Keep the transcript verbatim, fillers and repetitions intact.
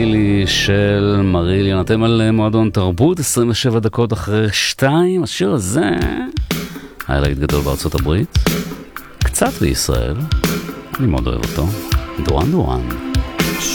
של מריליאן, אתם על מועדון תרבות, עשרים ושבע דקות אחרי שתיים. השיר הזה היה להיט גדול בארצות הברית, קצת בישראל, אני מאוד אוהב אותו. דורן דורן.